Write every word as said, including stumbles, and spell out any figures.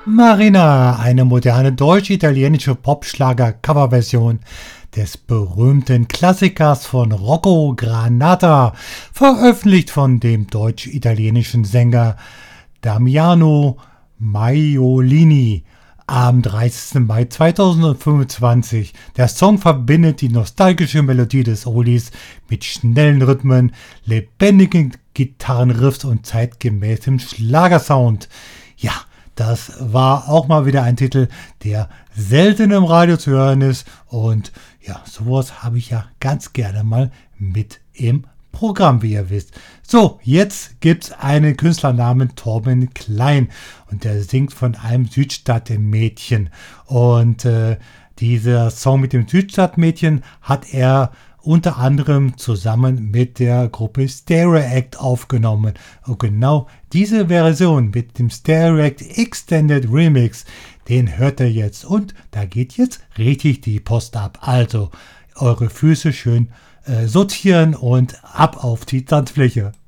Marina, eine moderne deutsch-italienische Popschlager-Coverversion des berühmten Klassikers von Rocco Granata, veröffentlicht von dem deutsch-italienischen Sänger Damiano Maiolini am dreißigsten Mai zweitausendfünfundzwanzig. Der Song verbindet die nostalgische Melodie des Oldies mit schnellen Rhythmen, lebendigen Gitarrenriffs und zeitgemäßem Schlagersound. Ja, das war auch mal wieder ein Titel, der selten im Radio zu hören ist. Und ja, sowas habe ich ja ganz gerne mal mit im Programm, wie ihr wisst. So, jetzt gibt es einen Künstler namens Torben Klein. Und der singt von einem Südstadtmädchen. Und äh, dieser Song mit dem Südstadtmädchen hat er unter anderem zusammen mit der Gruppe Stereact aufgenommen. Und genau diese Version mit dem Stereact Extended Remix, den hört ihr jetzt. Und da geht jetzt richtig die Post ab. Also eure Füße schön äh, sortieren und ab auf die Tanzfläche.